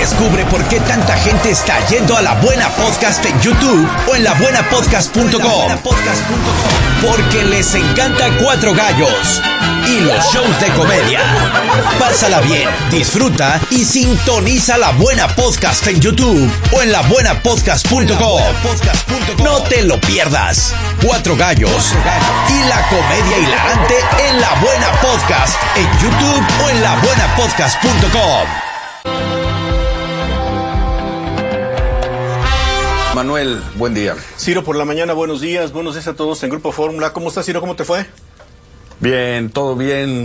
Descubre por qué tanta gente está yendo a La Buena Podcast en YouTube o en labuenapodcast.com. Porque les encanta Cuatro Gallos y los shows de comedia. Pásala bien, disfruta y sintoniza La Buena Podcast en YouTube o en labuenapodcast.com. No te lo pierdas. Cuatro Gallos y la comedia hilarante en La Buena Podcast en YouTube o en labuenapodcast.com. Manuel, buen día. Ciro, por la mañana, buenos días a todos en Grupo Fórmula. ¿Cómo estás, Ciro? ¿Cómo te fue? Bien, todo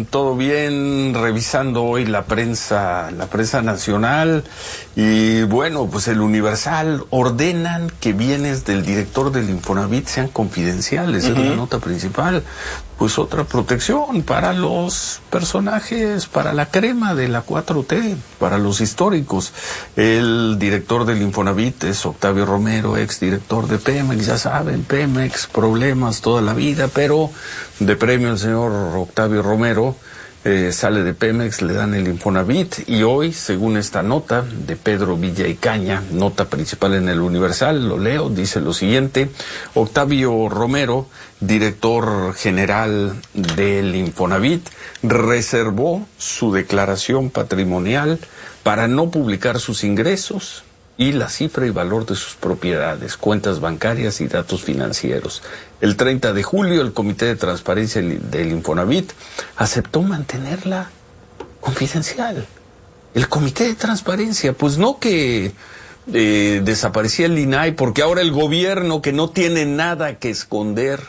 bien, revisando hoy la prensa nacional y bueno, pues el Universal ordenan que bienes del director del Infonavit sean confidenciales, es la nota principal. Pues otra protección para los personajes, para la crema de la 4T, para los históricos. El director del Infonavit es Octavio Romero, exdirector de Pemex, ya saben, Pemex, problemas toda la vida, pero de premio el señor Octavio Romero sale de Pemex, le dan el Infonavit y hoy, según esta nota de Pedro Villaicaña, nota principal en el Universal, lo leo, dice lo siguiente: Octavio Romero, director general del Infonavit, reservó su declaración patrimonial para no publicar sus ingresos y la cifra y valor de sus propiedades, cuentas bancarias y datos financieros. El 30 de julio, el Comité de Transparencia del Infonavit aceptó mantenerla confidencial. El Comité de Transparencia, pues no que desaparecía el INAI, porque ahora el gobierno, que no tiene nada que esconder,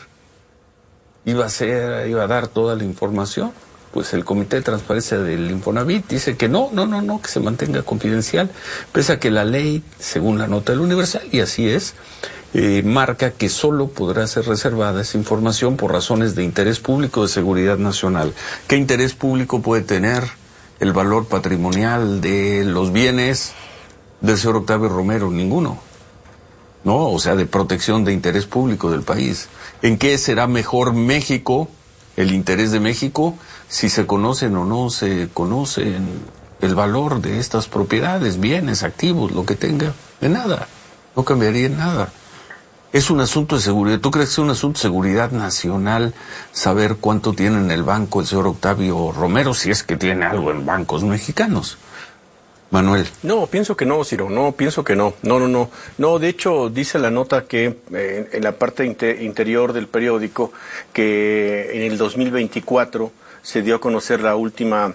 iba a dar toda la información. Pues el Comité de Transparencia del Infonavit dice que no, que se mantenga confidencial, pese a que la ley, según la nota del Universal, y así es, marca que solo podrá ser reservada esa información por razones de interés público, de seguridad nacional. ¿Qué interés público puede tener el valor patrimonial de los bienes del señor Octavio Romero? Ninguno. ¿No? O sea, de protección de interés público del país. ¿En qué será mejor México, el interés de México, si se conocen o no se conocen el valor de estas propiedades, bienes, activos, lo que tenga? De nada, no cambiaría en nada. Es un asunto de seguridad. ¿Tú crees que es un asunto de seguridad nacional saber cuánto tiene en el banco el señor Octavio Romero, si es que tiene algo en bancos mexicanos? Manuel. No, pienso que no, Ciro, pienso que no. No, de hecho, dice la nota que en la parte interior del periódico que en el 2024 se dio a conocer la última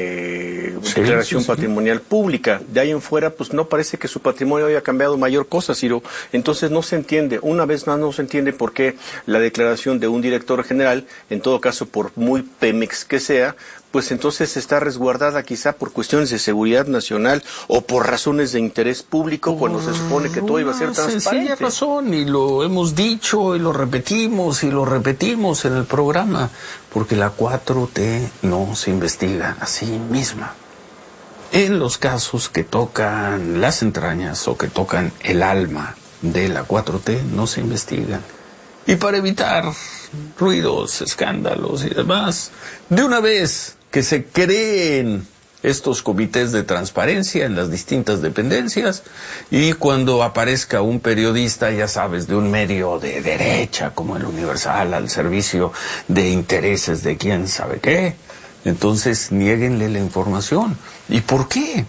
declaración patrimonial pública. De ahí en fuera, pues no parece que su patrimonio haya cambiado mayor cosa, Ciro. Entonces no se entiende, una vez más no se entiende por qué la declaración de un director general, en todo caso por muy Pemex que sea, pues entonces está resguardada quizá por cuestiones de seguridad nacional o por razones de interés público, cuando se supone que todo iba a ser transparente. Sencilla razón, y lo hemos dicho y lo repetimos en el programa, porque la 4T no se investiga a sí misma. En los casos que tocan las entrañas o que tocan el alma de la 4T, no se investigan. Y para evitar ruidos, escándalos y demás, de una vez que se creen estos comités de transparencia en las distintas dependencias, y cuando aparezca un periodista, ya sabes, de un medio de derecha como el Universal, al servicio de intereses de quién sabe qué, entonces niéguenle la información. ¿Y por qué?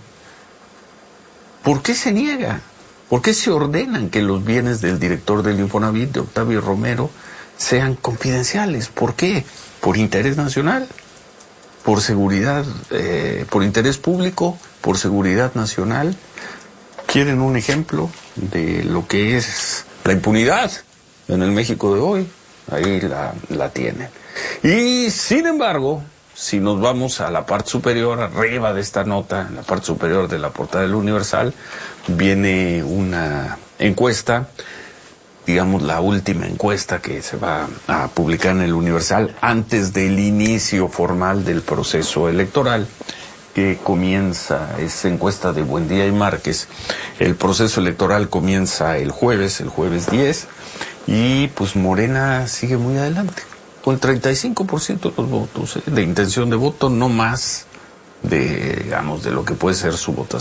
¿Por qué se niega? ¿Por qué se ordenan que los bienes del director del Infonavit, de Octavio Romero, sean confidenciales? ¿Por qué? ¿Por interés nacional? ¿Por seguridad? ¿Por interés público? ¿Por seguridad nacional? ¿Quieren un ejemplo de lo que es la impunidad en el México de hoy? Ahí la tienen. Y sin embargo, si nos vamos a la parte superior, arriba de esta nota, en la parte superior de la portada del Universal, viene una encuesta, digamos la última encuesta que se va a publicar en el Universal antes del inicio formal del proceso electoral, que comienza, es encuesta de Buendía y Márquez. El proceso electoral comienza el jueves 10, y pues Morena sigue muy adelante, con 35% de los votos, de intención de voto, no más de, digamos, de lo que puede ser su votación.